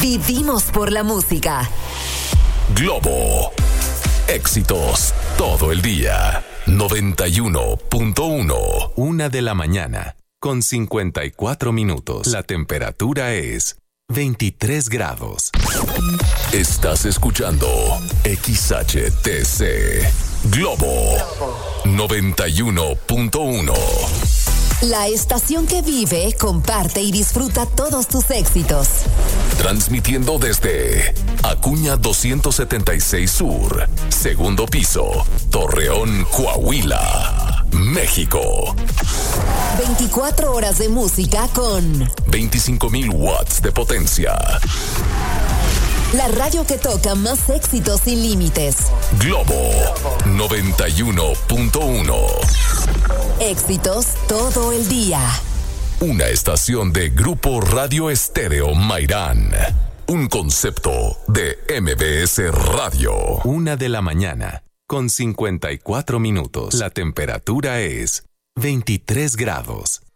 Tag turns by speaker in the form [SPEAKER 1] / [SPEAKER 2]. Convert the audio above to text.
[SPEAKER 1] Vivimos por la música.
[SPEAKER 2] Globo. Éxitos todo el día. 91.1.
[SPEAKER 3] 1:00 con 54 minutos. La temperatura es 23 grados.
[SPEAKER 2] Estás escuchando XHTC. Globo 91.1.
[SPEAKER 1] La estación que vive, comparte y disfruta todos tus éxitos.
[SPEAKER 2] Transmitiendo desde Acuña 276 Sur, segundo piso, Torreón, Coahuila, México.
[SPEAKER 1] 24 horas de música con
[SPEAKER 2] 25,000 watts de potencia.
[SPEAKER 1] La radio que toca más éxitos sin límites.
[SPEAKER 2] Globo 91.1.
[SPEAKER 1] Éxitos todo el día.
[SPEAKER 2] Una estación de Grupo Radio Estéreo Mairán. Un concepto de MBS Radio.
[SPEAKER 3] 1:00 con 54 minutos. La temperatura es 23 grados.